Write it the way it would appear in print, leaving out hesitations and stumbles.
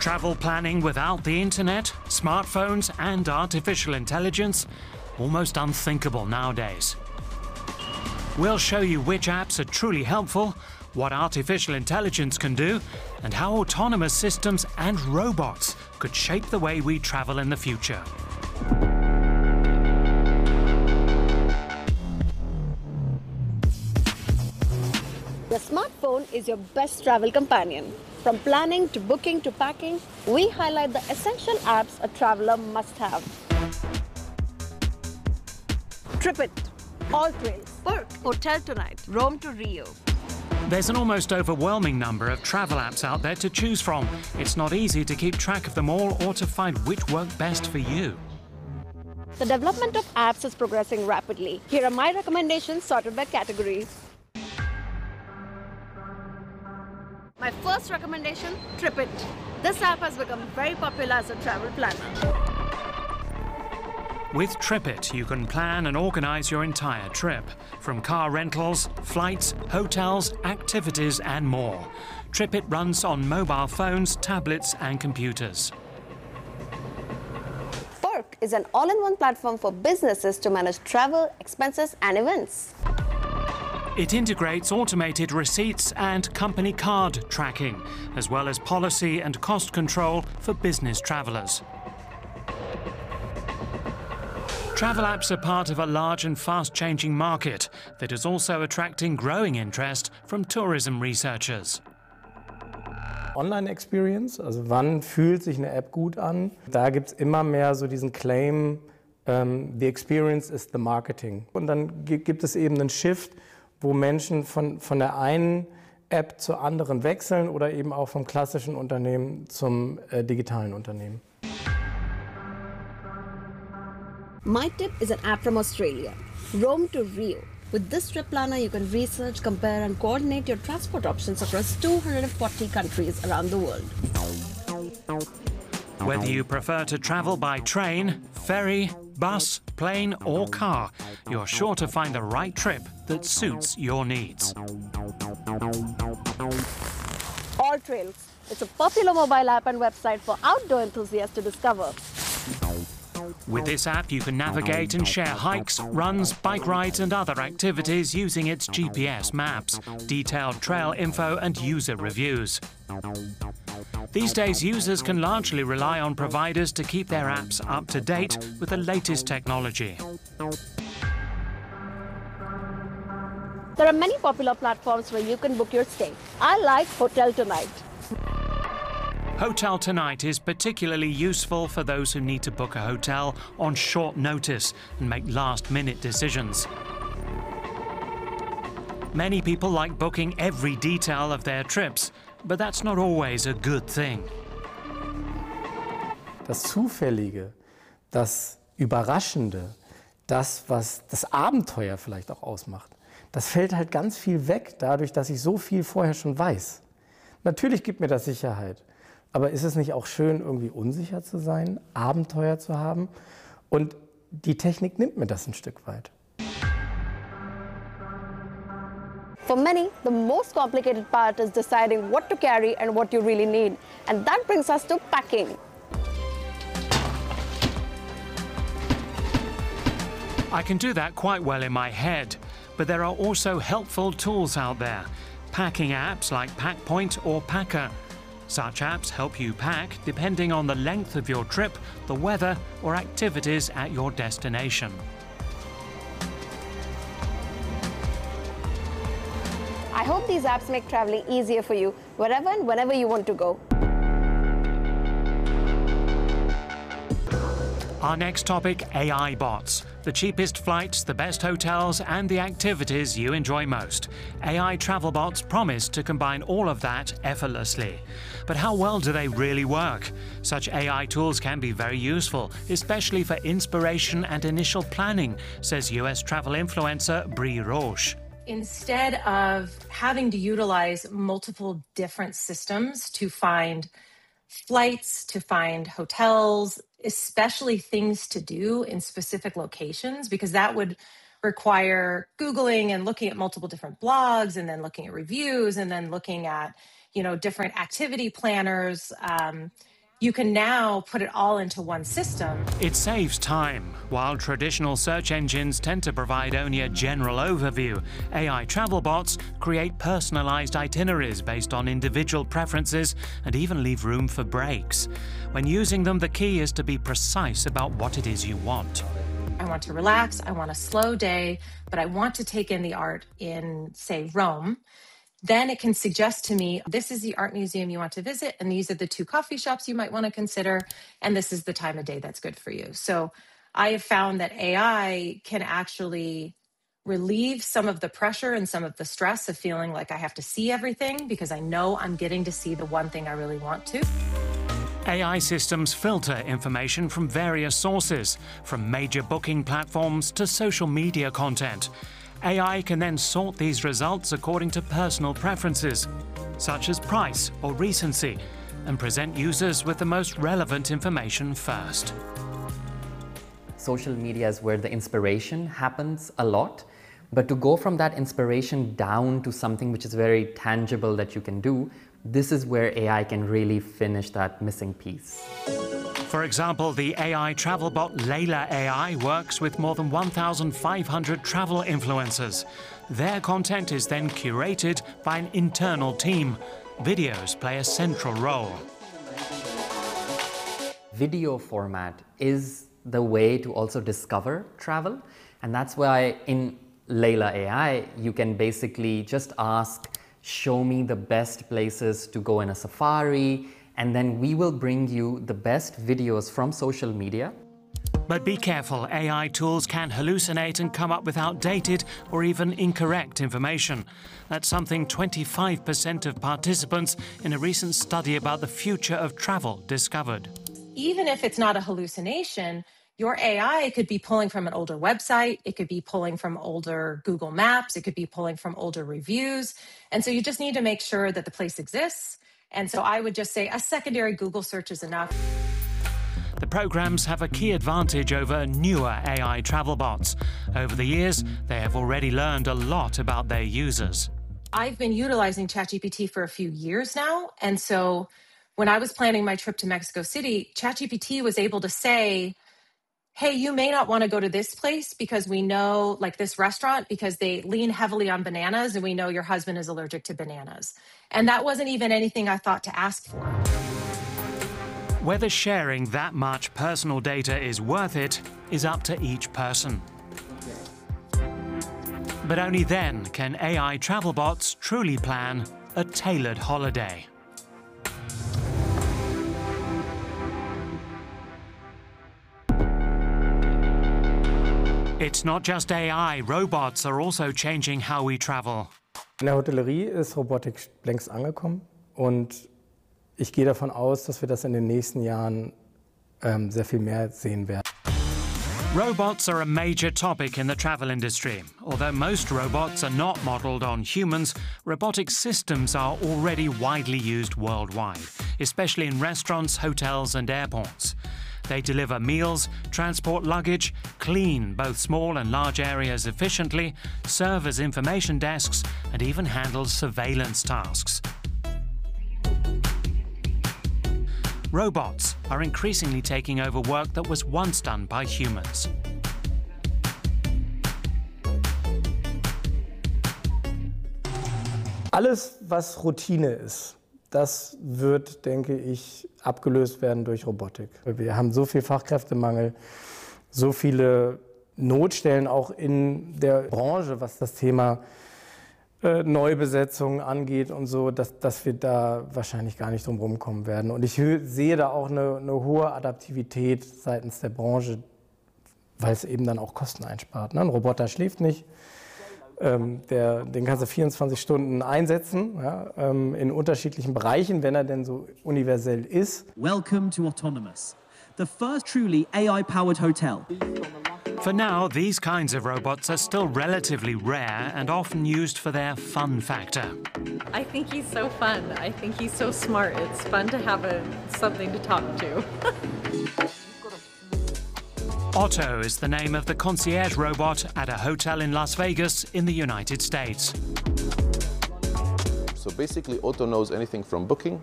Travel planning without the internet, smartphones and artificial intelligence? Almost unthinkable nowadays. We'll show you which apps are truly helpful, what artificial intelligence can do, and how autonomous systems and robots could shape the way we travel in the future. The smartphone is your best travel companion. From planning to booking to packing, we highlight the essential apps a traveler must have. TripIt, AllTrails, Perk, Hotel Tonight, Rome to Rio. There's an almost overwhelming number of travel apps out there to choose from. It's not easy to keep track of them all or to find which work best for you. The development of apps is progressing rapidly. Here are my recommendations sorted by categories. My first recommendation, TripIt. This app has become very popular as a travel planner. With TripIt, you can plan and organize your entire trip, from car rentals, flights, hotels, activities, and more. TripIt runs on mobile phones, tablets, and computers. Perk is an all-in-one platform for businesses to manage travel, expenses, and events. It integrates automated receipts and company card tracking, as well as policy and cost control for business travelers. Travel apps are part of a large and fast-changing market that is also attracting growing interest from tourism researchers. Online-Experience, also wann fühlt sich eine App gut an? Da gibt es immer mehr so diesen Claim, the experience is the marketing. Und dann gibt es eben einen Shift, wo Menschen von der einen App zur anderen wechseln oder eben auch vom klassischen Unternehmen zum digitalen Unternehmen. MyTip is an app from Australia, Rome to Rio. With this trip planner, you can research, compare and coordinate your transport options across 240 countries around the world. Whether you prefer to travel by train, ferry, bus, plane or car, you're sure to find the right trip that suits your needs. AllTrails. It's a popular mobile app and website for outdoor enthusiasts to discover. With this app, you can navigate and share hikes, runs, bike rides and other activities using its GPS maps, detailed trail info and user reviews. These days, users can largely rely on providers to keep their apps up to date with the latest technology. There are many popular platforms where you can book your stay. I like Hotel Tonight. Hotel Tonight is particularly useful for those who need to book a hotel on short notice and make last-minute decisions. Many people like booking every detail of their trips, but that's not always a good thing. Das Zufällige, das Überraschende, das, was das Abenteuer vielleicht auch ausmacht, das fällt halt ganz viel weg, dadurch, dass ich so viel vorher schon weiß. Natürlich gibt mir das Sicherheit. Aber ist es nicht auch schön, irgendwie unsicher zu sein, Abenteuer zu haben? Und die Technik nimmt mir das ein Stück weit. For many, the most complicated part is deciding what to carry and what you really need. And that brings us to packing. I can do that quite well in my head, but there are also helpful tools out there. Packing apps like PackPoint or Packer. Such apps help you pack depending on the length of your trip, the weather, or activities at your destination. I hope these apps make traveling easier for you wherever and whenever you want to go. Our next topic, AI bots. The cheapest flights, the best hotels, and the activities you enjoy most. AI travel bots promise to combine all of that effortlessly. But how well do they really work? Such AI tools can be very useful, especially for inspiration and initial planning, says US travel influencer Brie Roche. Instead of having to utilize multiple different systems to find flights, to find hotels, especially things to do in specific locations, because that would require Googling and looking at multiple different blogs and then looking at reviews and then looking at, different activity planners. you can now put it all into one system. It saves time. While traditional search engines tend to provide only a general overview, AI travel bots create personalized itineraries based on individual preferences and even leave room for breaks. When using them, the key is to be precise about what it is you want. I want to relax, I want a slow day, but I want to take in the art in, say, Rome. Then it can suggest to me, this is the art museum you want to visit, and these are the 2 coffee shops you might want to consider, and this is the time of day that's good for you. So I have found that AI can actually relieve some of the pressure and some of the stress of feeling like I have to see everything because I know I'm getting to see the one thing I really want to. AI systems filter information from various sources, from major booking platforms to social media content. AI can then sort these results according to personal preferences, such as price or recency, and present users with the most relevant information first. Social media is where the inspiration happens a lot, but to go from that inspiration down to something which is very tangible that you can do, this is where AI can really finish that missing piece. For example, the AI travel bot Layla AI works with more than 1,500 travel influencers. Their content is then curated by an internal team. Videos play a central role. Video format is the way to also discover travel, and that's why in Layla AI, you can basically just ask, show me the best places to go in a safari, and then we will bring you the best videos from social media. But be careful, AI tools can hallucinate and come up with outdated or even incorrect information. That's something 25% of participants in a recent study about the future of travel discovered. Even if it's not a hallucination, your AI could be pulling from an older website, it could be pulling from older Google Maps, it could be pulling from older reviews. And so you just need to make sure that the place exists. And so I would just say a secondary Google search is enough. The programs have a key advantage over newer AI travel bots. Over the years, they have already learned a lot about their users. I've been utilizing ChatGPT for a few years now. And so when I was planning my trip to Mexico City, ChatGPT was able to say, hey, you may not want to go to this place because we know, like this restaurant, because they lean heavily on bananas and we know your husband is allergic to bananas. And that wasn't even anything I thought to ask for. Whether sharing that much personal data is worth it is up to each person. But only then can AI travel bots truly plan a tailored holiday. It's not just AI, robots are also changing how we travel. In der Hotellerie ist Robotik längst angekommen und ich gehe davon aus, dass wir das in den nächsten Jahren sehr viel mehr sehen werden. Robots are a major topic in the travel industry. Although most robots are not modeled on humans, robotic systems are already widely used worldwide, especially in restaurants, hotels and airports. They deliver meals, transport luggage, clean both small and large areas efficiently, serve as information desks, and even handle surveillance tasks. Robots are increasingly taking over work that was once done by humans. Alles, was Routine ist, das wird, denke ich, abgelöst werden durch Robotik. Wir haben so viel Fachkräftemangel, so viele Notstellen auch in der Branche, was das Thema Neubesetzungen angeht und so, dass wir da wahrscheinlich gar nicht drum rumkommen werden. Und ich sehe da auch eine hohe Adaptivität seitens der Branche, weil es eben dann auch Kosten einspart. Ne? Ein Roboter schläft nicht. Den kannst du 24 Stunden einsetzen, ja, in unterschiedlichen Bereichen, wenn er denn so universell ist. Welcome to Autonomous, the first truly AI-powered hotel. For now, these kinds of robots are still relatively rare and often used for their fun factor. I think he's so fun. I think he's so smart. It's fun to have something to talk to. Otto is the name of the concierge robot at a hotel in Las Vegas in the United States. So basically, Otto knows anything from booking